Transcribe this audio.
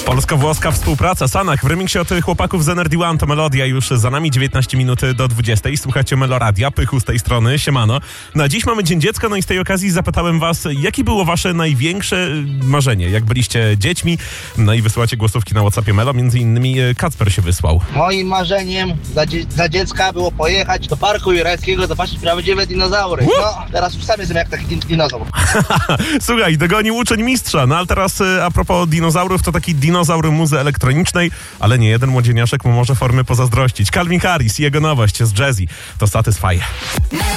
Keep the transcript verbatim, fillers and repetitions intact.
Polsko-włoska współpraca. Sanach w remiksie od chłopaków z Energy One to melodia. Już za nami dziewiętnaście minut do dwudziestej. Słuchacie Meloradia, Pychu z tej strony, siemano. No a dziś mamy Dzień Dziecka, no i z tej okazji zapytałem was, jakie było wasze największe marzenie, jak byliście dziećmi? No i wysyłacie głosówki na WhatsAppie Melo, między innymi Kacper się wysłał. Moim marzeniem za, dzie- za dziecka było pojechać do Parku Jurajskiego, zobaczyć prawdziwe dinozaury. No, teraz już sam jestem jak taki din- dinozaur. Słuchaj, dogonił uczeń mistrza. No ale teraz a propos dinozaurów, to taki dinozaur muzy elektronicznej, ale nie jeden młodzieniaszek mu może formy pozazdrościć. Calvin Harris i jego nowość z Jazzy to Satisfy.